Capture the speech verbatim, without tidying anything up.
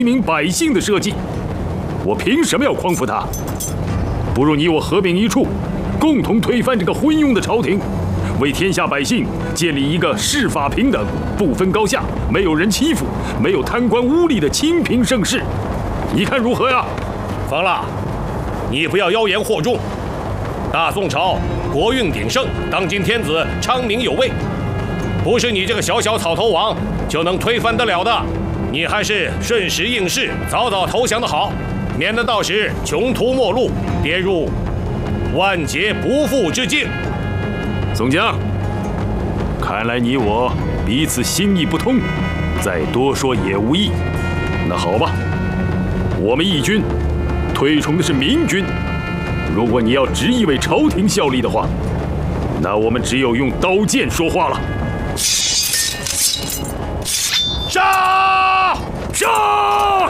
民百姓的社稷，我凭什么要匡扶他？不如你我合并一处，共同推翻这个昏庸的朝廷，为天下百姓建立一个世法平等、不分高下、没有人欺负、没有贪官污吏的清平盛世。你看如何呀？ 方腊，你不要妖言惑众。大宋朝国运鼎盛，当今天子昌明有为，不是你这个小小草头王就能推翻得了的。你还是顺时应势，早早投降的好，免得到时穷途末路，跌入万劫不复之境。 宋江，看来你我彼此心意不通，再多说也无益。那好吧，我们义军推崇的是明军，如果你要执意为朝廷效力的话，那我们只有用刀剑说话了。杀！杀！